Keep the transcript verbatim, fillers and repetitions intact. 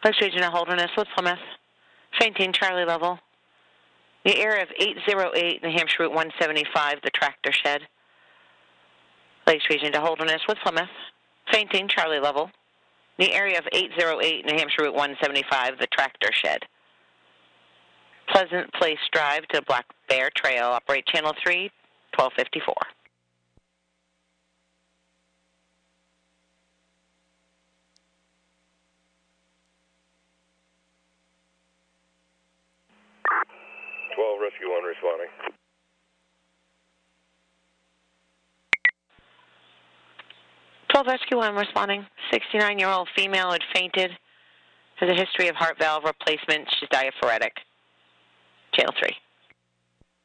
Police Agent at Holderness with Plymouth. Fainting, Charlie level. The area of eight oh eight New Hampshire Route one seventy-five, the tractor shed. Police Agent at Holderness with Plymouth. Fainting, Charlie level. The area of eight oh eight New Hampshire Route one seventy-five, the tractor shed. Pleasant Place Drive to Black Bear Trail. Operate Channel three, twelve fifty-four. twelve Rescue one responding. twelve Rescue one responding. sixty-nine-year-old female had fainted. Has a history of heart valve replacement. She's diaphoretic. Channel three.